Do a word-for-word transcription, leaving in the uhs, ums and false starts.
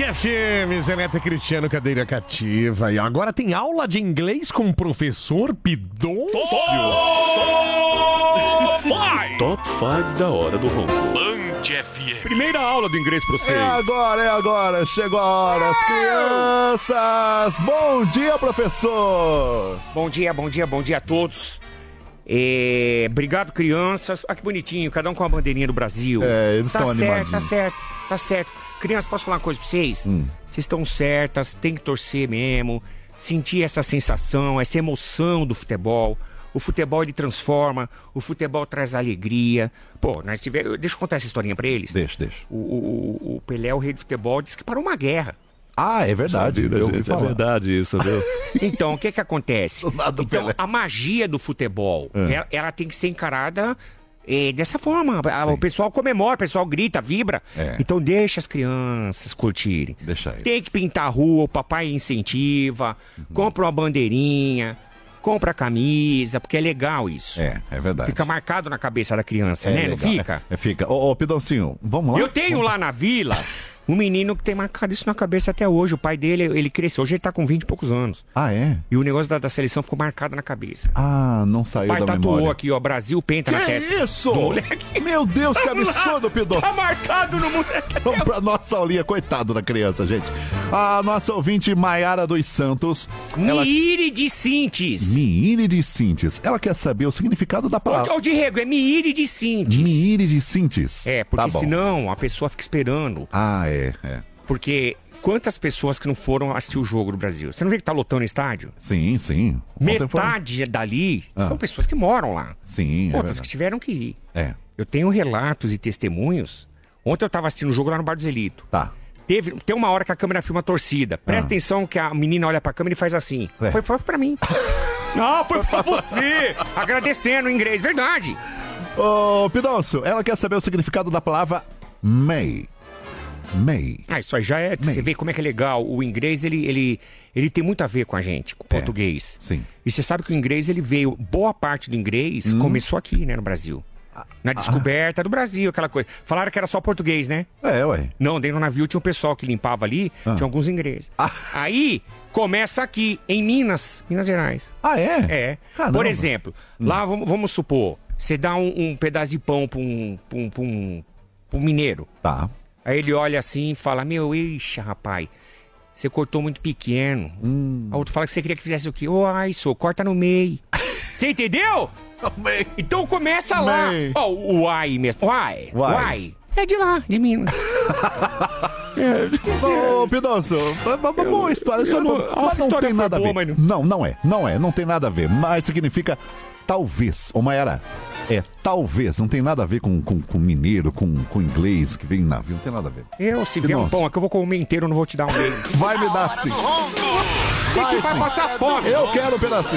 F M, Zeneta Cristiano, cadeira cativa. E agora tem aula de inglês com o professor Pidoncio. Top cinco da hora do ronco. Band F M. Primeira aula do inglês pra vocês. É agora, é agora. Chegou a hora. As crianças. Bom dia, professor. Bom dia, bom dia, bom dia a todos. É, obrigado, crianças. Ah, que bonitinho, cada um com a bandeirinha do Brasil. É, eles tá estão certo, animadinhos. tá certo, tá certo. Crianças, posso falar uma coisa pra vocês? Hum. Vocês estão certas, tem que torcer mesmo. Sentir essa sensação, essa emoção do futebol. O futebol, ele transforma, o futebol traz alegria. Pô, nós tivemos... Deixa eu contar essa historinha pra eles. Deixa, deixa. O, o, o Pelé, o rei do futebol, disse que parou uma guerra. Ah, é verdade. Vida, eu ouvi gente, é falar. verdade isso, viu? Então, o que que acontece? Do lado do Então, Pelé. a magia do futebol, É. ela, ela tem que ser encarada eh, dessa forma. A- Sim. O pessoal comemora, o pessoal grita, vibra. É. Então, deixa as crianças curtirem. Deixa eles. Tem que pintar a rua, o papai incentiva, Uhum. compra uma bandeirinha, compra a camisa, porque é legal isso. É, é verdade. Fica marcado na cabeça da criança, É né? Não legal. fica? É, é, fica. Ô, ô, Pidoncinho, vamos lá? Eu tenho lá na vila um menino que tem marcado isso na cabeça até hoje. O pai dele, ele cresceu. Hoje ele tá com vinte e poucos anos. Ah, é? E o negócio da, da seleção ficou marcado na cabeça. Ah, não saiu O pai da tatuou memória. aqui, ó, Brasil Penta na Que testa. isso? Do moleque. Meu Deus, que absurdo, Pidoncio. Tá marcado no moleque. Vamos pra nossa aulinha, coitado da criança, gente. A nossa ouvinte Maiara dos Santos, ela... Miire de Sintes. Miire de Sintes. Ela quer saber o significado da Ô, palavra. ô, Diego, é Miire de Sintes. Miire de Sintes. É, porque Tá bom. senão a pessoa fica esperando. Ah, é, é. Porque quantas pessoas que não foram assistir o jogo do Brasil? Você não vê que tá lotando o estádio? Sim, sim. Ontem foi- Metade dali Ah. são pessoas que moram lá. Sim, é Outras que verdade. tiveram que ir. É, Eu tenho relatos e testemunhos. Ontem eu tava assistindo o jogo lá no Bar do Zelito. tá. Teve, tem uma hora que a câmera filma a torcida. Presta Ah. atenção que a menina olha pra câmera e faz assim. É. Foi, foi pra mim. Não, foi pra você. Agradecendo o inglês, verdade. Ô, Pidoncio, ela quer saber o significado da palavra May. May. Ah, isso aí já é. Você Bem. vê como é que é legal. O inglês, ele, ele, ele tem muito a ver com a gente, com o português. Sim. E você sabe que o inglês, ele veio. Boa parte do inglês Hum. começou aqui, né, no Brasil. Na descoberta do Brasil, aquela coisa. Falaram que era só português, né? É, ué. Não, dentro do navio tinha um pessoal que limpava ali, Ah. tinha alguns ingleses. Ah. Aí, começa aqui, em Minas, Minas Gerais. Ah, é? É. Caramba. Por exemplo, lá vamos, vamos supor, você dá um, um pedaço de pão pra um, pra um, pra um, pra um mineiro. Tá. Aí ele olha assim e fala, meu, ixi, rapaz, você cortou muito pequeno. Hum. A outro fala que você queria que fizesse o quê? Ô, ai, sou, corta no meio. Você entendeu? May. Então começa lá. May. Ó, o uai mesmo. Uai, Uai. uai. É de lá, de Minas. Ô, Pidoncio, é uma boa história. Isso eu não, não- a mas não história tem foi nada boa, a ver. mas Não, não é. Não é. Não tem nada a ver. Mas significa talvez. Ô, Maera, é talvez. Não tem nada a ver com, com, com mineiro, com, com inglês que vem em navio. Não tem nada a ver. Eu, se vier um Nossa. pão aqui, eu vou comer inteiro, eu não vou te dar um meio. Vai me dar sim. Você que Vai vai sim. passar fome. Eu quero um pedacinho.